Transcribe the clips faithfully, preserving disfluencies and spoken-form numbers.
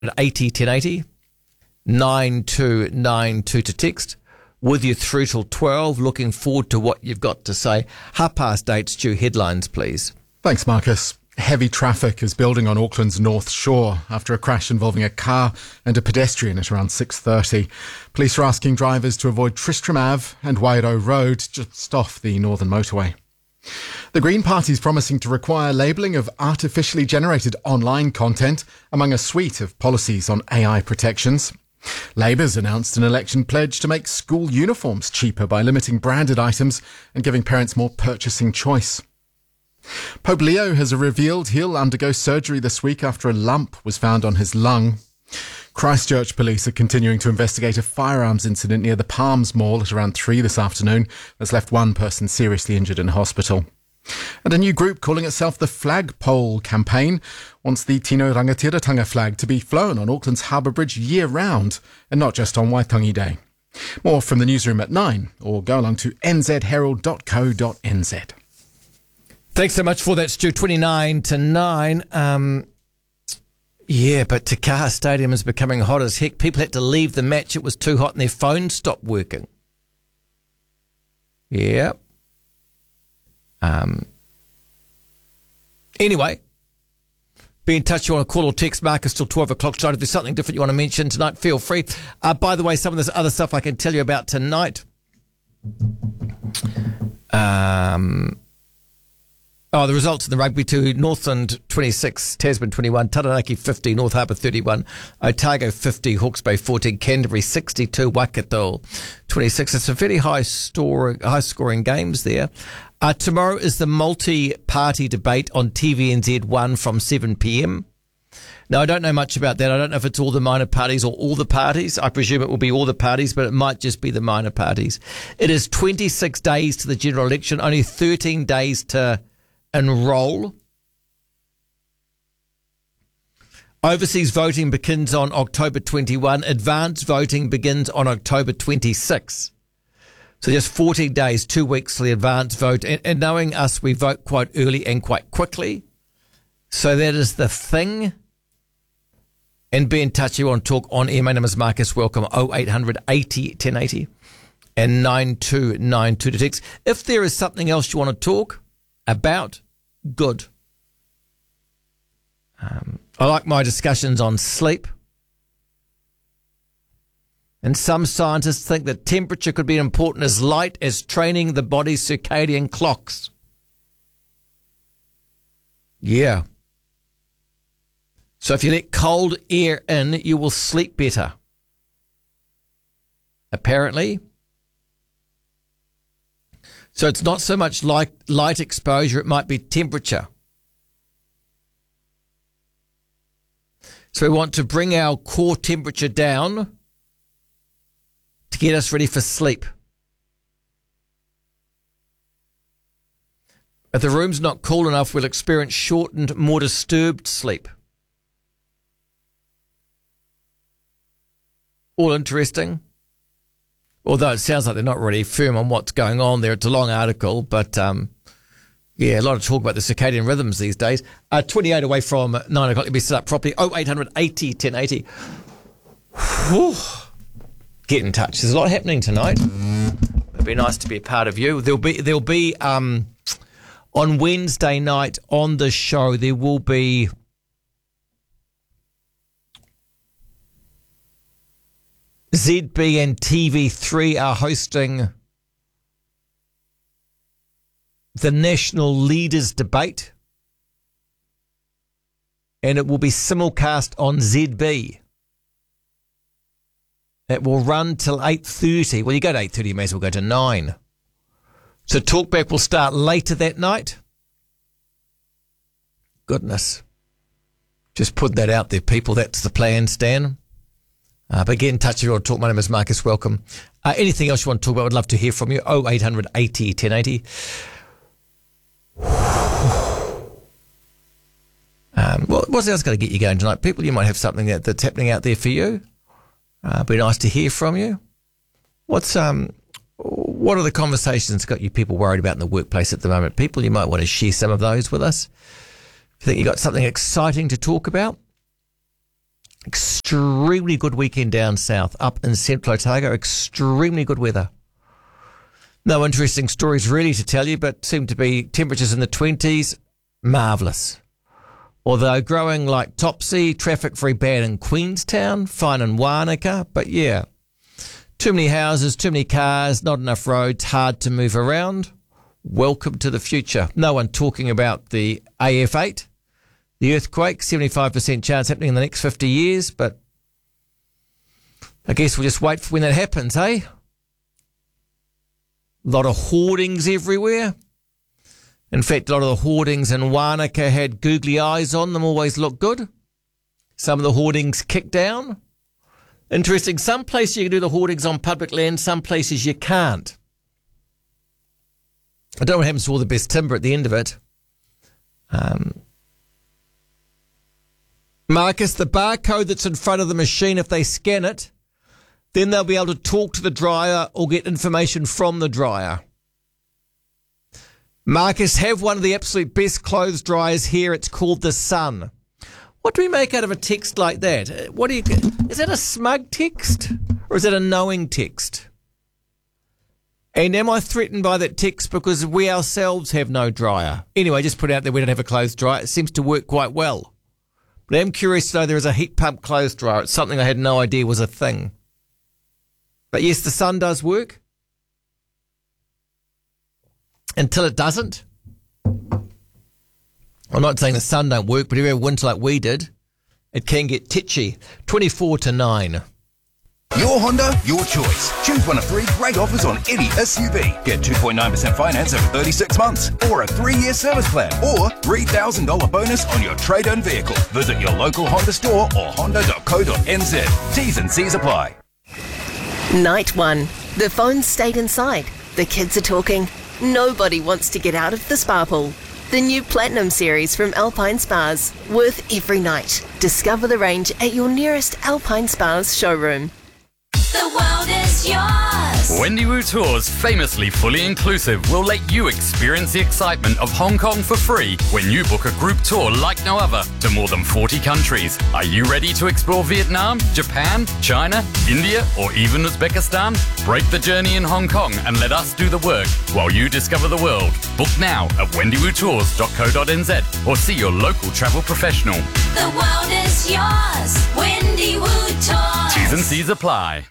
eighty ten eighty, nine two nine two to text. With you through till twelve. Looking forward to what you've got to say. Half past eight, Stu, headlines, please. Thanks, Marcus. Heavy traffic is building on Auckland's North Shore after a crash involving a car and a pedestrian at around six thirty. Police are asking drivers to avoid Tristram Ave and Wairau Road, just off the Northern Motorway. The Green Party is promising to require labelling of artificially generated online content among a suite of policies on A I protections. Labour's announced an election pledge to make school uniforms cheaper by limiting branded items and giving parents more purchasing choice. Pope Leo has revealed he'll undergo surgery this week after a lump was found on his lung. Christchurch police are continuing to investigate a firearms incident near the Palms Mall at around three this afternoon that's left one person seriously injured in hospital. And a new group calling itself the Flagpole Campaign wants the Tino Rangatiratanga flag to be flown on Auckland's Harbour Bridge year-round and not just on Waitangi Day. More from the newsroom at nine, or go along to n z herald dot co dot n z. Thanks so much for that, Stu. twenty-nine to nine. Um, yeah, but Te Kaha Stadium is becoming hot as heck. People had to leave the match. It was too hot and their phones stopped working. Yeah. Um. Anyway, be in touch. You want to call or text Marcus till twelve o'clock tonight. If there's something different you want to mention tonight, feel free. Uh, by the way, some of this other stuff I can tell you about tonight. Um. Oh, the results in the rugby too. Northland twenty-six, Tasman twenty-one, Taranaki fifty, North Harbour thirty-one, Otago fifty, Hawke's Bay fourteen, Canterbury sixty-two, Waikato twenty-six. It's a very high store, high scoring games there. Uh, tomorrow is the multi-party debate on T V N Z one from seven p.m. Now, I don't know much about that. I don't know if it's all the minor parties or all the parties. I presume it will be all the parties, but it might just be the minor parties. It is twenty-six days to the general election, only thirteen days to enroll. Overseas voting begins on October twenty-first. Advanced voting begins on October twenty-sixth. So just fourteen days, two weeks for the advanced vote. And, and knowing us, we vote quite early and quite quickly. So that is the thing. And be in touch. You want to talk on air. My name is Marcus. Welcome. oh eight hundred eighty ten eighty and nine two nine two to text. If there is something else you want to talk about, good. Um, I like my discussions on sleep. And some scientists think that temperature could be important as light as training the body's circadian clocks. Yeah. So if you let cold air in, you will sleep better. Apparently. So it's not so much like light exposure, it might be temperature. So we want to bring our core temperature down to get us ready for sleep. If the room's not cool enough, we'll experience shortened, more disturbed sleep. All interesting. Although it sounds like they're not really firm on what's going on there. It's a long article, but um, yeah, a lot of talk about the circadian rhythms these days. Uh, twenty-eight away from nine o'clock. You'll be set up properly. oh eight hundred eighty ten eighty. Whew. Get in touch. There's a lot happening tonight. It'd be nice to be a part of you. There'll be there'll be um, on Wednesday night on the show. There will be Z B and T V three are hosting the National Leaders Debate, and it will be simulcast on Z B. It will run till eight thirty. Well, you go to eight thirty, you may as well go to nine. So Talkback will start later that night. Goodness. Just put that out there, people. That's the plan, Stan. Uh, but get in touch if you want to talk. My name is Marcus. Welcome. Uh, anything else you want to talk about, I'd love to hear from you. oh eight hundred eighty ten eighty. Um, what, what's else going to get you going tonight? People, you might have something that, that's happening out there for you. Uh, be nice to hear from you. What's um, what are the conversations got you people worried about in the workplace at the moment? People, you might want to share some of those with us. If you think you got something exciting to talk about, Extremely good weekend down south, up in central Otago. Extremely good weather. No interesting stories really to tell you, but seem to be temperatures in the twenties. Marvellous. Although growing like Topsy, traffic very bad in Queenstown, fine in Wānaka, but yeah. Too many houses, too many cars, not enough roads, hard to move around. Welcome to the future. No one talking about the A F eight, the earthquake, seventy-five percent chance happening in the next fifty years, but I guess we'll just wait for when that happens, eh? A lot of hoardings everywhere. In fact, a lot of the hoardings in Wānaka had googly eyes on them, always look good. Some of the hoardings kicked down. Interesting, some places you can do the hoardings on public land, some places you can't. I don't know what happens to all the best timber at the end of it. Um, Marcus, the barcode that's in front of the machine, if they scan it, then they'll be able to talk to the dryer or get information from the dryer. Marcus, have one of the absolute best clothes dryers here. It's called the Sun. What do we make out of a text like that? What do you? Is that a smug text or is that a knowing text? And am I threatened by that text because we ourselves have no dryer? Anyway, just put out there we don't have a clothes dryer. It seems to work quite well. But I am curious to know there is a heat pump clothes dryer. It's something I had no idea was a thing. But yes, the Sun does work. Until it doesn't. I'm not saying the Sun don't work, but if you have winter like we did, it can get titchy. twenty-four to nine. Your Honda, your choice. Choose one of three great offers on any S U V. Get two point nine percent finance over thirty-six months, or a three-year service plan, or three thousand dollars bonus on your trade-in vehicle. Visit your local Honda store or honda dot co dot n z. T's and C's apply. Night one. The phones stayed inside. The kids are talking. Nobody wants to get out of the spa pool. The new Platinum series from Alpine Spas. Worth every night. Discover the range at your nearest Alpine Spas showroom. The world is yours. Wendy Wu Tours, famously fully inclusive, will let you experience the excitement of Hong Kong for free when you book a group tour like no other to more than forty countries. Are you ready to explore Vietnam, Japan, China, India, or even Uzbekistan? Break the journey in Hong Kong and let us do the work while you discover the world. Book now at wendy wu tours dot co dot n z or see your local travel professional. The world is yours. Wendy Wu Tours. T's and C's apply.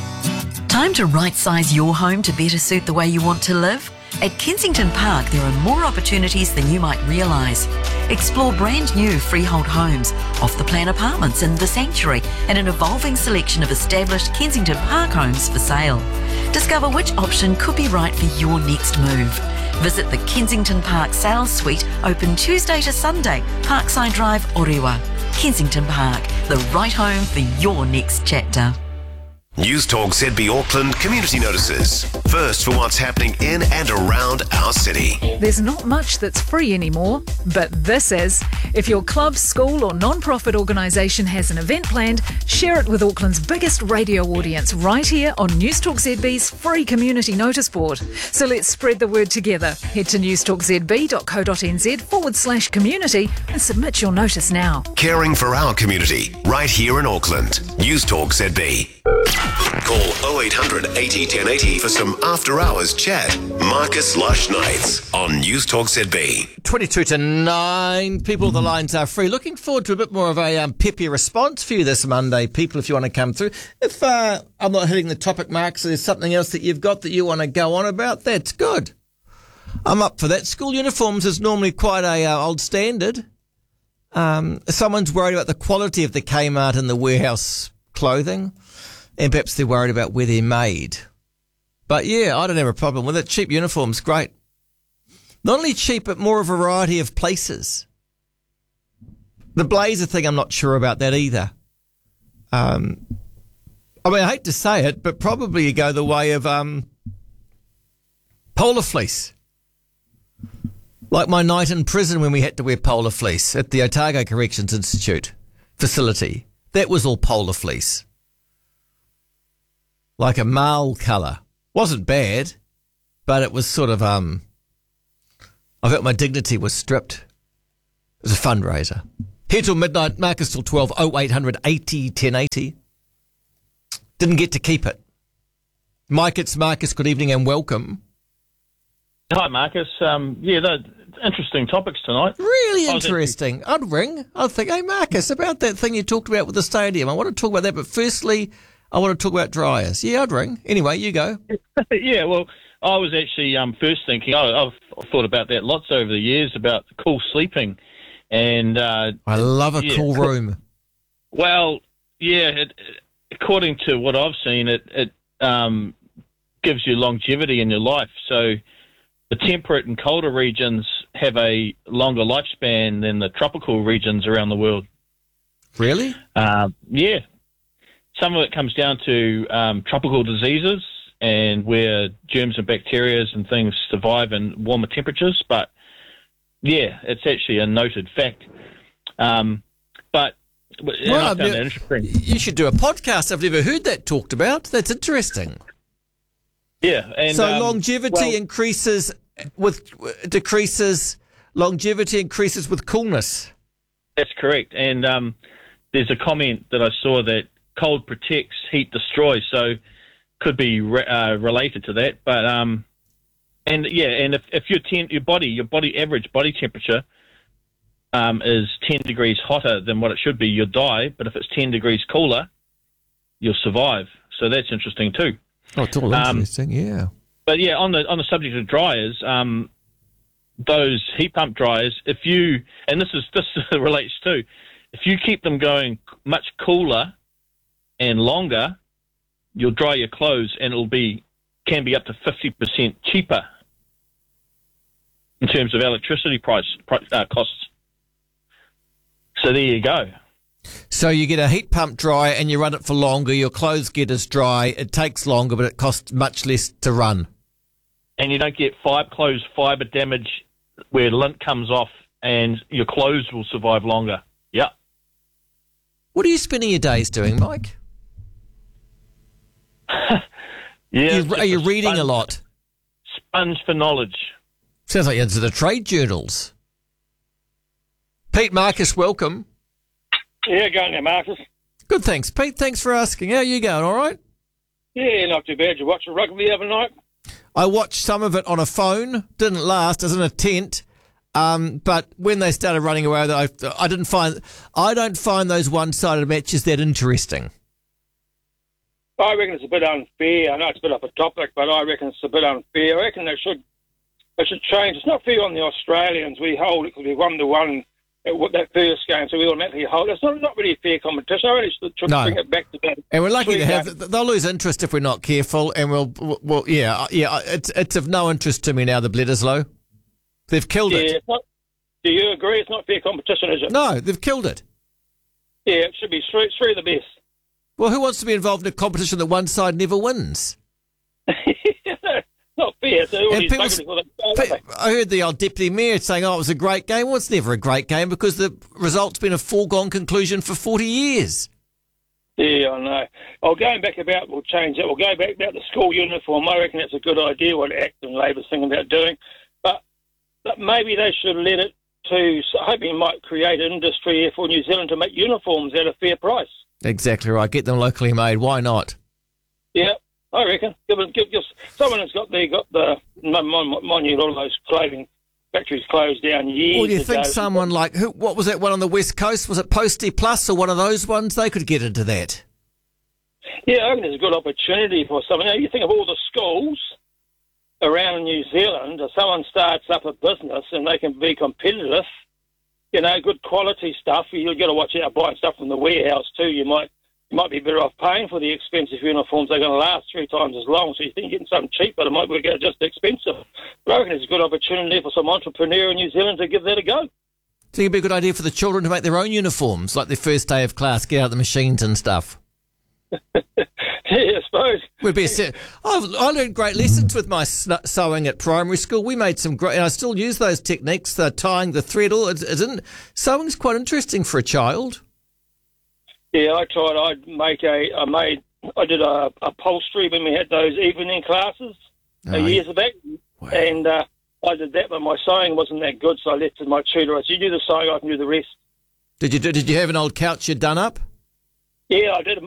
Time to right-size your home to better suit the way you want to live? At Kensington Park, there are more opportunities than you might realise. Explore brand new freehold homes, off-the-plan apartments in The Sanctuary, and an evolving selection of established Kensington Park homes for sale. Discover which option could be right for your next move. Visit the Kensington Park Sales Suite, open Tuesday to Sunday, Parkside Drive, Orewa. Kensington Park, the right home for your next chapter. News Talk Z B Auckland community notices. First for what's happening in and around our city. There's not much that's free anymore, but this is. If your club, school or non-profit organisation has an event planned, share it with Auckland's biggest radio audience right here on News Talk Z B's free community notice board. So let's spread the word together. Head to news talk z b dot co dot n z forward slash community and submit your notice now. Caring for our community right here in Auckland. News Talk Z B. Call oh eight hundred eighty ten eighty for some after-hours chat. Marcus Lush Nights on News Talk Z B. twenty-two to nine. People, the lines are free. Looking forward to a bit more of a um, peppy response for you this Monday, people, if you want to come through. If uh, I'm not hitting the topic mark, so there's something else that you've got that you want to go on about, that's good. I'm up for that. School uniforms is normally quite a uh, old standard. Um, someone's worried about the quality of the Kmart and the warehouse clothing. And perhaps they're worried about where they're made. But yeah, I don't have a problem with it. Cheap uniforms, great. Not only cheap, but more a variety of places. The blazer thing, I'm not sure about that either. Um, I mean, I hate to say it, but probably you go the way of um, polar fleece. Like my night in prison when we had to wear polar fleece at the Otago Corrections Institute facility. That was all polar fleece. Like a male colour. Wasn't bad, but it was sort of, um, I felt my dignity was stripped. It was a fundraiser. Here till midnight, Marcus till twelve, oh eight hundred eighty ten eighty. Didn't get to keep it. Mike, it's Marcus. Good evening and welcome. Hi, Marcus. Um, yeah, they're interesting topics tonight. Really I was interesting. I'd ring. I'd think, hey, Marcus, about that thing you talked about with the stadium. I want to talk about that, but firstly, I want to talk about dryers. Yeah, I'd ring. Anyway, you go. Yeah, well, I was actually um, first thinking, I, I've thought about that lots over the years, about cool sleeping. And uh, I love a yeah, cool room. Well, yeah, it, according to what I've seen, it, it um, gives you longevity in your life. So the temperate and colder regions have a longer lifespan than the tropical regions around the world. Really? Uh, yeah. Some of it comes down to um, tropical diseases and where germs and bacteria and things survive in warmer temperatures. But, yeah, it's actually a noted fact. Um, but well, I found that interesting. You should do a podcast. I've never heard that talked about. That's interesting. Yeah. And, so um, longevity well, increases with decreases. Longevity increases with coolness. That's correct. And um, there's a comment that I saw that cold protects, heat destroys. So could be re- uh, related to that. But um, and yeah, and if, if your ten, your body, your body average body temperature um, is ten degrees hotter than what it should be, you'll die. But if it's ten degrees cooler, you'll survive. So that's interesting too. Oh, it's all interesting, um, yeah. But yeah, on the on the subject of dryers, um, those heat pump dryers, if you and this is this relates too, if you keep them going much cooler and longer, you'll dry your clothes, and it'll be can be up to fifty percent cheaper in terms of electricity price, price uh, costs. So there you go. So you get a heat pump dryer and you run it for longer. Your clothes get as dry. It takes longer, but it costs much less to run. And you don't get fiber clothes fibre damage where lint comes off, and your clothes will survive longer. Yeah. What are you spending your days doing, Mike? Yeah. You, are you reading sponge, a lot? Sponge for knowledge. Sounds like you're into the trade journals. Pete Marcus, welcome. Yeah, going there, Marcus. Good, thanks, Pete. Thanks for asking. How are you going? All right? Yeah, not too bad. You watch the rugby the other night? I watched some of it on a phone. Didn't last. I was in a tent. Um, but when they started running away, I, I didn't find. I don't find those one-sided matches that interesting. I reckon it's a bit unfair. I know it's a bit off a topic, but I reckon it's a bit unfair. I reckon they should they should change. It's not fair on the Australians. We hold it because we one to one at that first game, so we automatically hold it. It's not, not really a fair competition. I really should, should no. bring it back to that. And we're lucky to have. Game. They'll lose interest if we're not careful, and we'll. Well, yeah, yeah. It's it's of no interest to me now. The Bledisloe, they've killed yeah, it. It's not, do you agree? It's not fair competition, is it? No, they've killed it. Yeah, it should be three, three of the best. Well, who wants to be involved in a competition that one side never wins? Not fair. So all And these people, buggers will go, pe- I heard the old deputy mayor saying, oh, it was a great game. Well, it's never a great game because the result's been a foregone conclusion for forty years. Yeah, I know. Oh, going back about, we'll change that. We'll go back about the school uniform. I reckon that's a good idea, what Act and Labor's thinking about doing. But, but maybe they should let it to, so hoping it might create an industry here for New Zealand to make uniforms at a fair price. Exactly right. Get them locally made. Why not? Yeah, I reckon. Give it, give, give, someone has got the, got the, mind you, all those clothing factories closed down years Well, do you ago. think someone like, who? What was that one on the West Coast? Was it Postie Plus or one of those ones? They could get into that. Yeah, I think there's a good opportunity for someone. You know, you think of all the schools around New Zealand, if someone starts up a business and they can be competitive, you know, good quality stuff, you've got to watch out buying stuff from the warehouse too. You might you might be better off paying for the expensive uniforms. They're going to last three times as long. So you think you're getting something cheap, but it might work out just expensive. But I reckon it's a good opportunity for some entrepreneur in New Zealand to give that a go. So it'd be a good idea for the children to make their own uniforms, like their first day of class, get out the machines and stuff. Yeah, I suppose. Would be a set. I've, I learned great lessons with my sn- sewing at primary school. We made some great, and I still use those techniques, the tying the thread. All it isn't sewing's quite interesting for a child. Yeah, I tried. I'd make a. I made. I did a upholstery when we had those evening classes Oh, uh, years back, wow. and uh, I did that, but my sewing wasn't that good, so I left to my tutor. I said, "You do the sewing, I can do the rest." Did you do, did you have an old couch you'd done up? Yeah, I did.